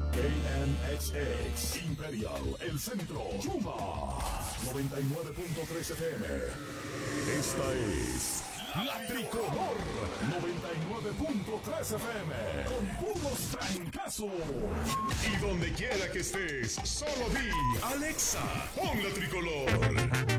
KNXX Imperial, El Centro, Yuma 99.3 FM. Esta es La Tricolor 99.3 FM con puros trancazos. Y donde quiera que estés, solo di Alexa, pon La Tricolor.